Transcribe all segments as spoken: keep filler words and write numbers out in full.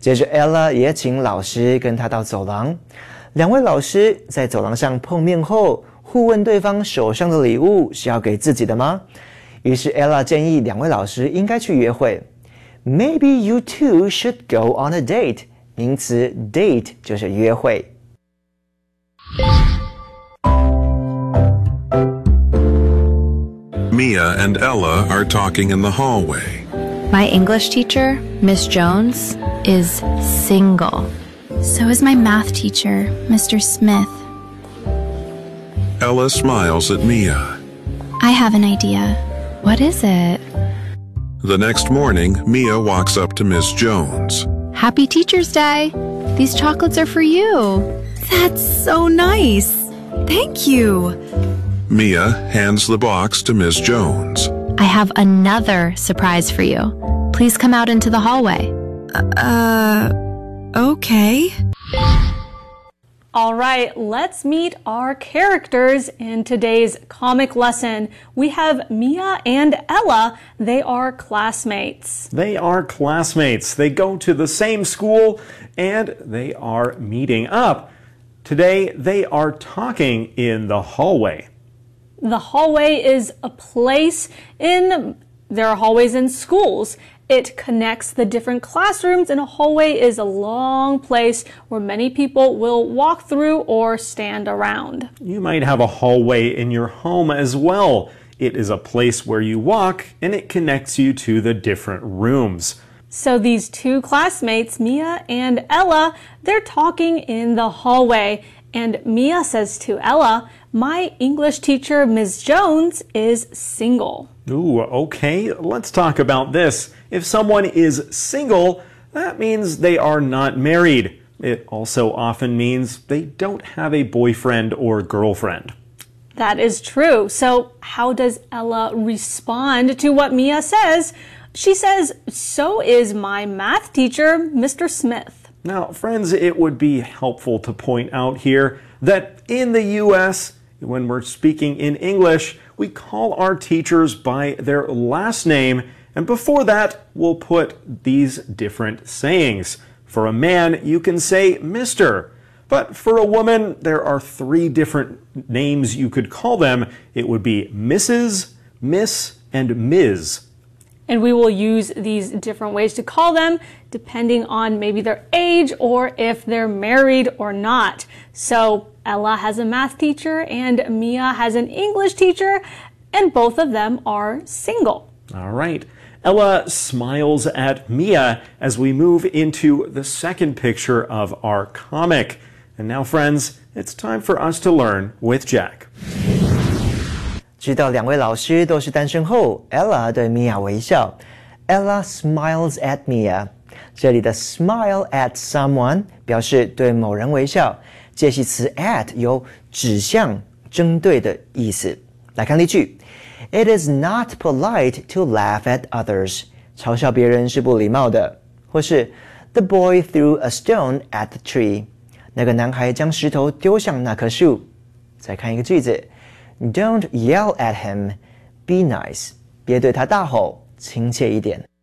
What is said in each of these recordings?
接着 Ella 也请老师跟她到走廊。两位老师在走廊上碰面后，互问对方手上的礼物是要给自己的吗？于是 Ella 建议两位老师应该去约会。Maybe you two should go on a date. 名词 date 就是约会。 Mia and Ella are talking in the hallway. My English teacher, Miss Jones, is single. So is my math teacher, Mister Smith. Ella smiles at Mia. I have an idea. What is it? The next morning, Mia walks up to Miss Jones. Happy Teacher's Day! These chocolates are for you. That's so nice. Thank you. Mia hands the box to Miss Jones. I have another surprise for you. Please come out into the hallway. Uh, okay. All right, let's meet our characters in today's comic lesson. We have Mia and Ella. They are classmates. They are classmates. They go to the same school and they are meeting up. Today, they are talking in the hallway. The hallway is a place in, there are hallways in schools. It connects the different classrooms, and a hallway is a long place where many people will walk through or stand around. You might have a hallway in your home as well. It is a place where you walk and it connects you to the different rooms. So these two classmates, Mia and Ella, they're talking in the hallway. And Mia says to Ella, my English teacher, Miz Jones, is single. Ooh, okay, let's talk about this. If someone is single, that means they are not married. It also often means they don't have a boyfriend or girlfriend. That is true. So how does Ella respond to what Mia says? She says, so is my math teacher, Mister Smith. Now, friends, it would be helpful to point out here that in the U S, when we're speaking in English, we call our teachers by their last name, and before that, we'll put these different sayings. For a man, you can say Mister, but for a woman, there are three different names you could call them. It would be Missus, Miss, and Miz And we will use these different ways to call them depending on maybe their age or if they're married or not. So Ella has a math teacher and Mia has an English teacher, and both of them are single. All right. Ella smiles at Mia as we move into the second picture of our comic. And now, friends, it's time for us to learn with Jack. 知道两位老师都是单身后 ，Ella 对 Mia 微笑。Ella smiles at Mia。这里的 smile at someone 表示对某人微笑，介系词 at 有指向、针对的意思。来看例句 ：It is not polite to laugh at others。嘲笑别人是不礼貌的。或是 The boy threw a stone at the tree。那个男孩将石头丢向那棵树。再看一个句子。Don't yell at him. Be nice. 别对他大吼，亲切一点。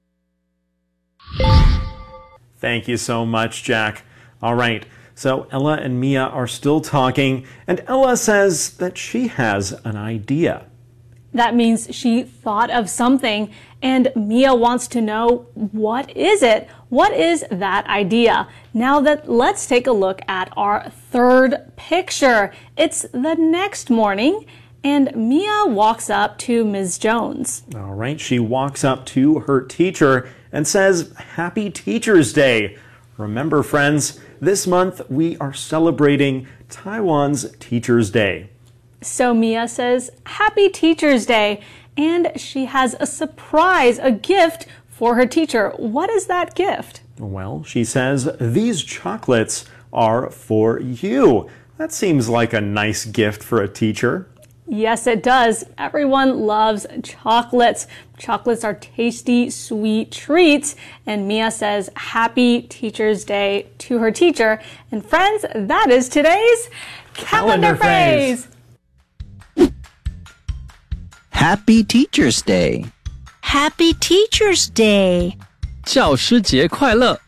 Thank you so much, Jack. All right, so Ella and Mia are still talking, and Ella says that she has an idea. That means she thought of something, and Mia wants to know, what is it? What is that idea? Now that let's take a look at our third picture. It's the next morning. And Mia walks up to Miz Jones. All right, she walks up to her teacher and says, Happy Teacher's Day. Remember, friends, this month we are celebrating Taiwan's Teacher's Day. So Mia says, Happy Teacher's Day. And she has a surprise, a gift for her teacher. What is that gift? Well, she says, these chocolates are for you. That seems like a nice gift for a teacher. Yes, it does. Everyone loves chocolates. Chocolates are tasty, sweet treats. And Mia says, Happy Teacher's Day to her teacher. And friends, that is today's calendar, calendar phrase. phrase. Happy Teacher's Day. Happy Teacher's Day. 教师节快乐